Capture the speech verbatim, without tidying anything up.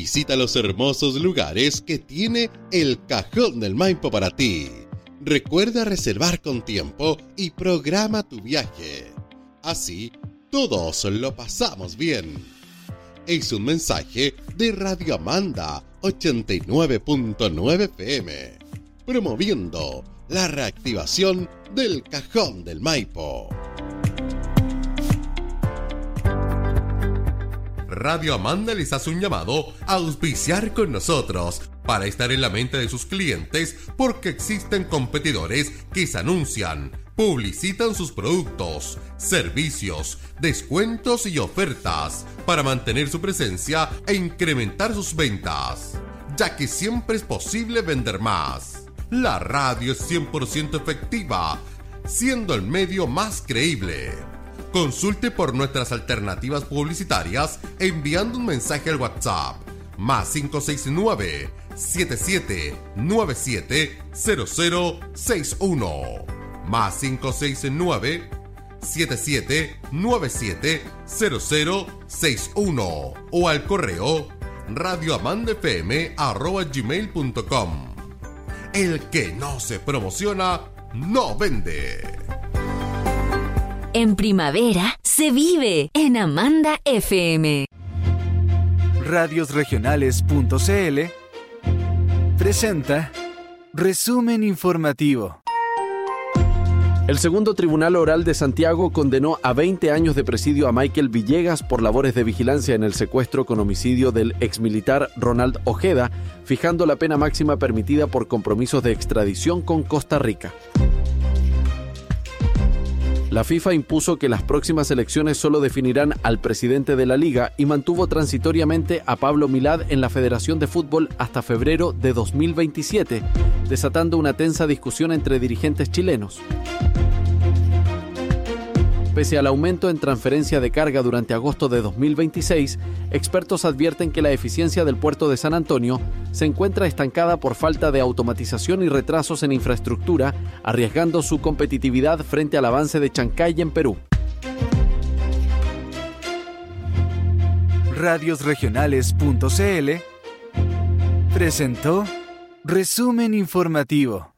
Visita los hermosos lugares que tiene el Cajón del Maipo para ti. Recuerda reservar con tiempo y programa tu viaje. Así, todos lo pasamos bien. Es un mensaje de Radio Amanda ochenta y nueve punto nueve F M, promoviendo la reactivación del Cajón del Maipo. Radio Amanda les hace un llamado a auspiciar con nosotros para estar en la mente de sus clientes, porque existen competidores que se anuncian, publicitan sus productos, servicios, descuentos y ofertas para mantener su presencia e incrementar sus ventas, ya que siempre es posible vender más. La radio es cien por ciento efectiva, siendo el medio más creíble. Consulte por nuestras alternativas publicitarias enviando un mensaje al WhatsApp más cinco seis nueve, siete siete nueve siete, cero cero seis uno más cinco seis nueve, siete siete nueve siete, cero cero seis uno o al correo radioamandafm arroba gmail punto com. El que no se promociona no vende. En primavera se vive en Amanda F M. radios regionales punto c l presenta Resumen Informativo. El segundo Tribunal Oral de Santiago condenó a veinte años de presidio a Michael Villegas por labores de vigilancia en el secuestro con homicidio del exmilitar Ronald Ojeda, fijando la pena máxima permitida por compromisos de extradición con Costa Rica. La FIFA impuso que las próximas elecciones solo definirán al presidente de la liga y mantuvo transitoriamente a Pablo Milad en la Federación de Fútbol hasta febrero de dos mil veintisiete, desatando una tensa discusión entre dirigentes chilenos. Pese al aumento en transferencia de carga durante agosto de dos mil veintiséis, expertos advierten que la eficiencia del puerto de San Antonio se encuentra estancada por falta de automatización y retrasos en infraestructura, arriesgando su competitividad frente al avance de Chancay en Perú. radios regionales punto c l presentó Resumen Informativo.